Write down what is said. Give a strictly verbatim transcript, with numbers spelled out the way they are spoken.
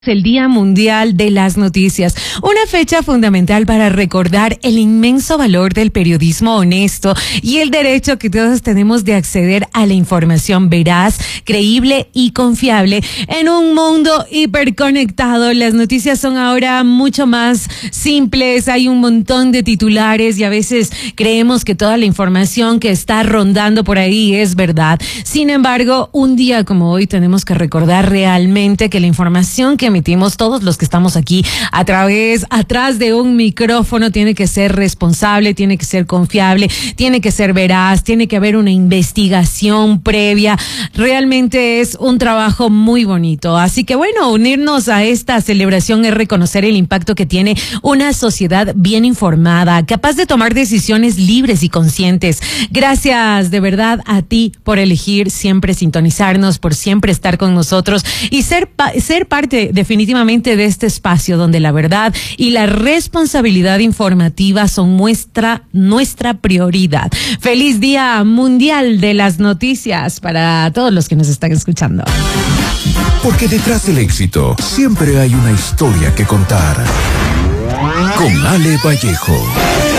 El Día Mundial de las Noticias, una fecha fundamental para recordar el inmenso valor del periodismo honesto y el derecho que todos tenemos de acceder a la información veraz, creíble y confiable. En un mundo hiperconectado, las noticias son ahora mucho más simples, hay un montón de titulares y a veces creemos que toda la información que está rondando por ahí es verdad. Sin embargo, un día como hoy tenemos que recordar realmente que la información que emitimos todos los que estamos aquí a través, atrás de un micrófono tiene que ser responsable, tiene que ser confiable, tiene que ser veraz, tiene que haber una investigación previa. Realmente es un trabajo muy bonito. Así que bueno, unirnos a esta celebración es reconocer el impacto que tiene una sociedad bien informada, capaz de tomar decisiones libres y conscientes. Gracias de verdad a ti por elegir siempre sintonizarnos, por siempre estar con nosotros y ser, pa- ser parte definitivamente de este espacio donde la verdad y la responsabilidad informativa son nuestra, nuestra prioridad. Feliz Día Mundial de las Noticias para todos los que nos están escuchando. Porque detrás del éxito siempre hay una historia que contar. Con Ale Vallejo.